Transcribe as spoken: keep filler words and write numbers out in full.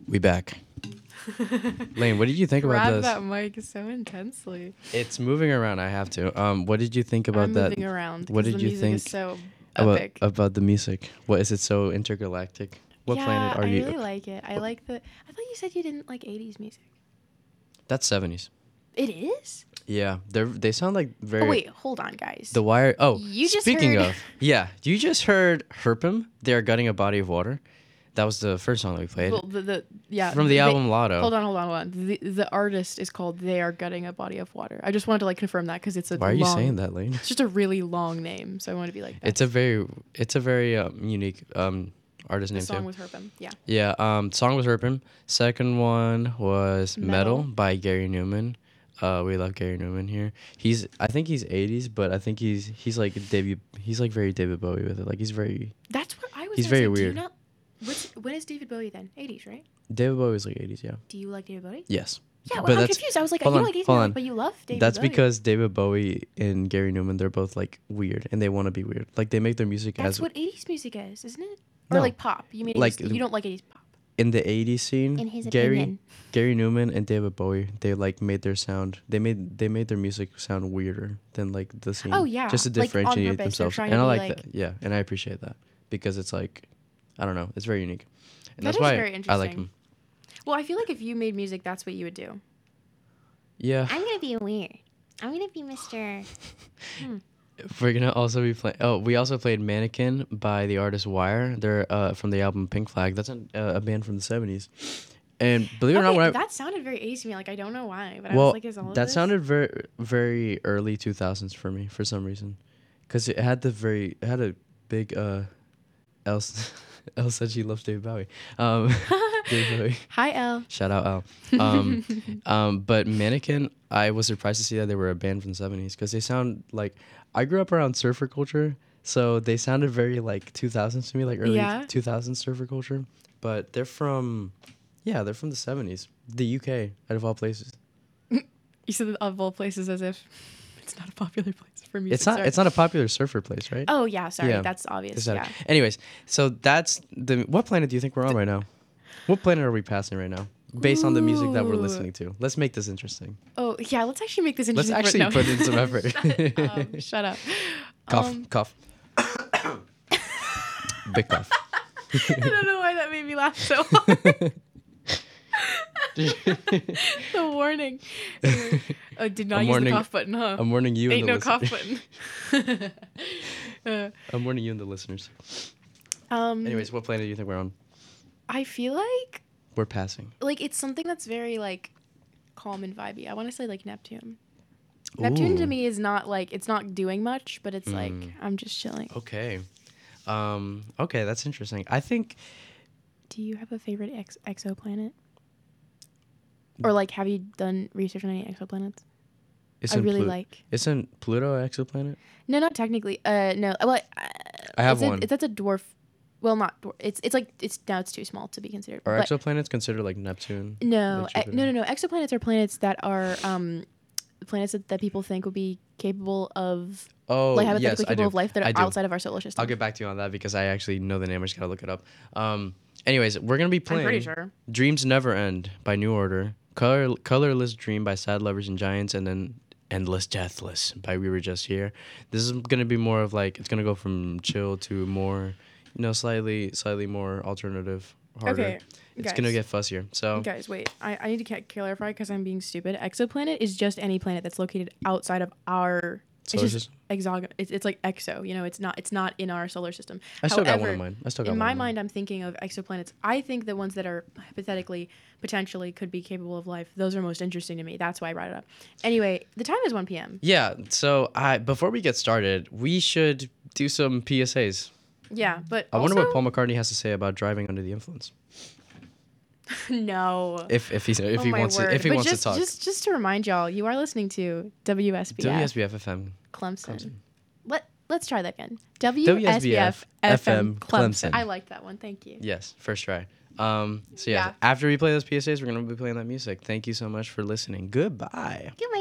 We back. Lane, what did you think about Grab this? that mic so intensely. It's moving around. I have to. Um, what did you think about I'm that? moving around. What 'cause did the you music think is so about epic. about the music? What is it so intergalactic? What yeah, planet are I you? really like it. I like the. I thought you said you didn't like eighties music. That's seventies. It is. Yeah, they they sound like very. Oh wait, hold on, guys. The Wire. Oh, You just speaking heard- of, yeah, you just heard Herpem. They are gutting a body of water. That was the first song that we played Well, the, the yeah from the they- album Lotto. Hold on, hold on, hold on. The the artist is called They Are Gutting a Body of Water. I just wanted to like confirm that because it's a. Why are you long, saying that, Lane? It's just a really long name, so I want to be like. It's a very, it's a very um, unique um artist the name song too. with Herpem. Yeah. Yeah, um, song was Herpem. Second one was Metal, Metal. by Gary Newman. Uh, we love Gary Newman here. He's, I think he's eighties, but I think he's he's like David. He's like very David Bowie with it. Like he's very That's what I was. He's gonna very say. Do weird. you not, what's, when is David Bowie then? eighties, right? David Bowie is like eighties. Yeah. Do you like David Bowie? Yes. Yeah, well, But I'm that's- confused. I was like, you hold don't on, like eighties hold music, on. but you love David That's Bowie. because David Bowie and Gary Newman, they're both like weird, and they want to be weird. Like they make their music That's as what eighties music is, isn't it? Or No. like pop. You mean Like- eighties, you don't like eighties pop? in the eighties scene. In his Gary opinion. Gary Newman and David Bowie, they like made their sound. They made they made their music sound weirder than like the scene. Oh, yeah. just to Like, on differentiate purpose, they're themselves. trying And to I be, like, like- that. Yeah, and I appreciate that because it's like, I don't know, it's very unique, and That that's is why very I like interesting. him. Well, I feel like if you made music, that's what you would do. Yeah, I'm gonna be weird. I'm gonna be Mister we're gonna also be playing. Oh, we also played Mannequin by the artist Wire. They're uh, from the album Pink Flag. That's an, uh, a band from the seventies. And believe it or not, Okay, when I, that sounded very eighties to me. Like I don't know why, but I well, was like, is all of that this? sounded very very early two thousands for me for some reason, because it had the very it had a big uh, Elle Elle said she loves David Bowie. Um, David Bowie. Hi, Elle. Shout out Elle. Um, um, but Mannequin, I was surprised to see that they were a band from the seventies because they sound like I grew up around surfer culture, so they sounded very like two thousands to me, like early Yeah. two thousands surfer culture. But they're from, yeah, they're from the seventies, the U K, out of all places. You said of all places as if it's not a popular place for music. It's not. sorry. It's not a popular surfer place, right? Oh yeah, sorry. Yeah. That's obvious. Is that- Yeah. Anyways, so that's the. What planet do you think we're on right now? What planet are we passing right now? Based on the music that we're Ooh. listening to. Let's make this interesting. Oh yeah. Let's actually make this Let's interesting. actually for- no. put in some effort. shut, um, shut up. Cough, Um, cough. Big cough. I don't know why that made me laugh so hard. The warning. Anyway, oh, did not I'm use warning- the cough button, huh? I'm warning you Ain't and no the cough listeners. button. Uh, I'm warning you and the listeners. um. Anyways, what planet do you think we're on? I feel like We're passing. like it's something that's very like calm and vibey. I want to say like Neptune. Neptune to Ooh. me is not like it's not doing much, but it's like Mm. I'm just chilling. Okay. Um. Okay, that's interesting. I think. Do you have a favorite ex- exoplanet? Or like, have you done research on any exoplanets? I Isn't really Plu- like. Isn't Pluto an exoplanet? No, not technically. Uh, no. Well, uh, I have it's a- one. that's a dwarf. Well, not dwarf. It's it's like it's now it's too small to be considered. Are but exoplanets considered like Neptune? no, like e- no, no, Jupiter? no. Exoplanets are planets that are um, planets that, that people think would be capable of Oh, like yes, hypothetically I capable do. of life that I are do. outside of our solar system. I'll get back to you on that because I actually know the name. I just gotta look it up. Um. Anyways, we're gonna be I'm playing pretty sure. "Dreams Never End" by New Order, Color, "Colorless Dream" by Sad Lovers and Giants, and then "Endless Deathless" by We Were Just Here. This is gonna be more of like it's gonna go from chill to more, you know, slightly slightly more alternative, harder. Okay, It's guys. gonna get fussier. So Guys, wait. I, I need to ca- clarify because I'm being stupid. Exoplanet is just any planet that's located outside of our. solar it's just system. exog. It's, it's like exo. You know, it's not. It's not in our solar system. I still got one However, in mind. I still got in one my in mind, I'm thinking of exoplanets. I think the ones that are hypothetically, potentially, could be capable of life. Those are most interesting to me. That's why I brought it up. Anyway, the time is one p.m. Yeah. So I before we get started, we should do some P S As. Yeah, but I also, wonder what Paul McCartney has to say about driving under the influence. no. If if he's if Oh he my wants word. to if he but wants just, to talk. Just, just to remind y'all, you are listening to W S B F W S B F F M. Clemson. Clemson. Let Let's try that again. W S B F F M Clemson. Clemson. I like that one. Thank you. Yes, first try. Um. So yeah, Yeah. after we play those P S As, we're gonna be playing that music. Thank you so much for listening. Goodbye. Goodbye.